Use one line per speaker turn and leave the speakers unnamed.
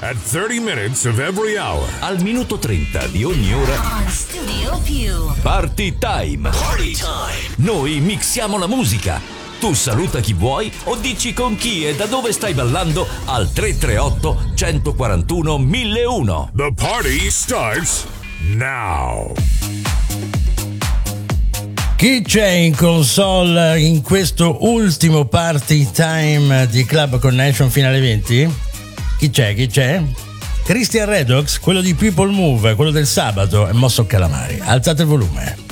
At 30 minutes of every hour.
Al minuto 30 di ogni ora.
On Studio Più.
Party Time.
Party Time.
Noi mixiamo la musica. Tu saluta chi vuoi o dici con chi e da dove stai ballando al 338 141 1001.
The party starts now.
Chi c'è in console in questo ultimo Party Time di Club Connection finale 20? Chi c'è? Christian Redox, quello di People Move, quello del sabato, e Mosso Calamari. Alzate il volume.